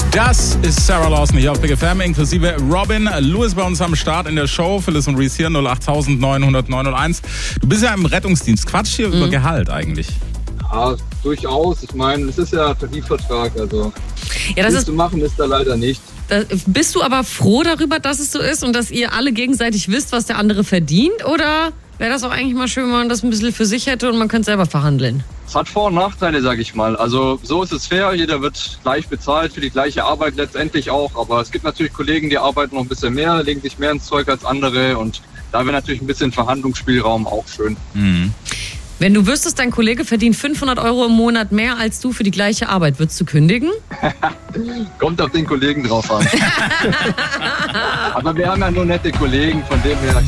Das ist Sarah Lawson hier auf Big FM, inklusive Robin Lewis bei uns am Start in der Show. Phyllis und Reese hier, 08900 Du bist ja im Rettungsdienst. Quatsch hier über Gehalt eigentlich. Ja, durchaus. Ich meine, es ist ja Tarifvertrag, also Ja, das viel zu machen ist da leider nicht. Bist du aber froh darüber, dass es so ist und dass ihr alle gegenseitig wisst, was der andere verdient? Oder wäre das auch eigentlich mal schön, wenn man das ein bisschen für sich hätte und man könnte selber verhandeln? Es hat Vor- und Nachteile, sage ich mal. Also so ist es fair, jeder wird gleich bezahlt für die gleiche Arbeit letztendlich auch. Aber es gibt natürlich Kollegen, die arbeiten noch ein bisschen mehr, legen sich mehr ins Zeug als andere. Und da wäre natürlich ein bisschen Verhandlungsspielraum auch schön. Mhm. Wenn du wüsstest, dein Kollege verdient 500 € im Monat mehr als du für die gleiche Arbeit, würdest du kündigen? Kommt auf den Kollegen drauf an. Aber wir haben ja nur nette Kollegen, von dem her,